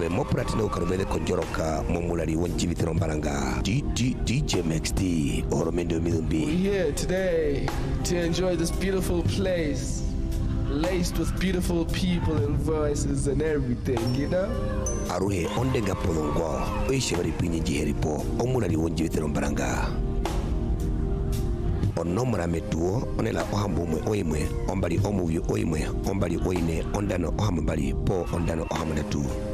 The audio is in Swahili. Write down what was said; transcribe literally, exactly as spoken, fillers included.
be mo pratino karmele konjoroka momulari wonji vitrombalanga D J Max D oromendo milumbi. We're here today to enjoy this beautiful place, laced with beautiful people and voices and everything, you know? Aruhe ondenga polongo oishevari pinyi jiheripo omulari wonji vitrombalanga. Onomra metuo onela ohambumwe oimwe ombali omuyu oimwe ombali oine ondano ohamubali po ondano ohamunatu.